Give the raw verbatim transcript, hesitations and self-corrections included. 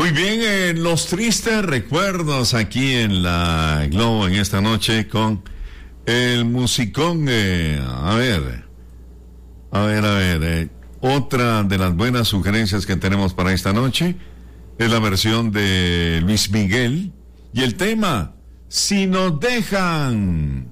Muy bien, eh, los tristes recuerdos aquí en la Globo en esta noche con el musicón. Eh, a ver, a ver, a ver. Eh, otra de las buenas sugerencias que tenemos para esta noche es la versión de Luis Miguel y el tema Si nos dejan.